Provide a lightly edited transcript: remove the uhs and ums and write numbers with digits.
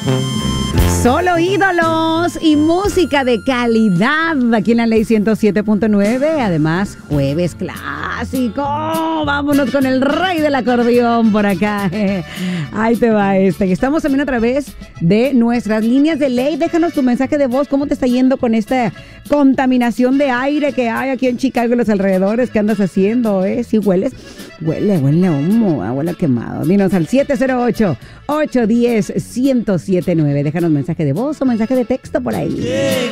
Solo ídolos y música de calidad aquí en la Ley 107.9. Además, jueves clásico. Vámonos con el rey del acordeón por acá. Ahí te va este. Estamos también a través de nuestras líneas de Ley. Déjanos tu mensaje de voz. ¿Cómo te está yendo con esta contaminación de aire que hay aquí en Chicago y los alrededores? ¿Qué andas haciendo? ¿Sí hueles? Huele humo, huele quemado. Dinos al 708-810-1079. Déjanos mensaje de voz o mensaje de texto por ahí.